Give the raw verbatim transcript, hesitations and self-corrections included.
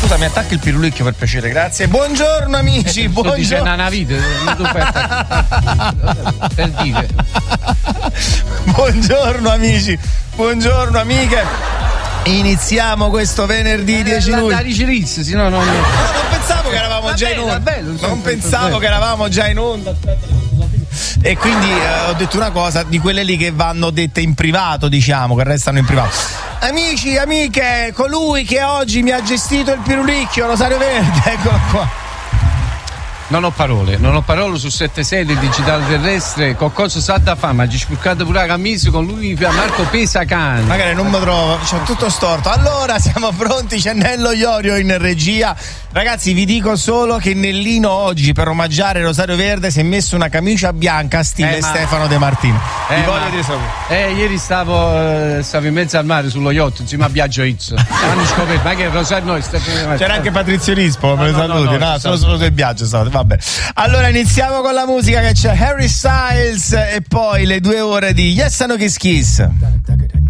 scusa, mi attacchi il pirulicchio per piacere, grazie. Buongiorno amici, eh, buongiorno. Dice una vita, non tu fai attaccare. Per dire. Buongiorno amici, buongiorno amiche. Iniziamo questo venerdì dieci luglio. La ricerizza, sì, no, no, no. No, non pensavo che eravamo già in onda. Non pensavo che eravamo già in onda. Aspetta. E quindi eh, ho detto una cosa di quelle lì che vanno dette in privato, diciamo, che restano in privato. Amici, amiche, colui che oggi mi ha gestito il pirulicchio, Rosario Verde, eccolo qua. Non ho parole, non ho parole su sette sei del digitale terrestre. Qualcosa sa da fama, ha spurcato pure la camisa con lui Marco Pesacani. Magari non mi trovo, c'ho tutto storto. Allora siamo pronti, c'è Nello Iorio in regia. Ragazzi, vi dico solo che Nellino oggi per omaggiare Rosario Verde si è messo una camicia bianca stile eh, ma... Stefano De Martino. Eh, vi voglio ma... dire solo. Eh, ieri stavo, stavo in mezzo al mare sullo yacht insieme a Biagio Izzo. Hanno scoperto, ma che Rosario noi Stefano... C'era anche Patrizio Rispo, me lo no, saluti, no, no, no, sono solo del Biagio state. Vabbè. Allora iniziamo con la musica, che c'è Harry Styles e poi le due ore di Yes and No Kiss Kiss.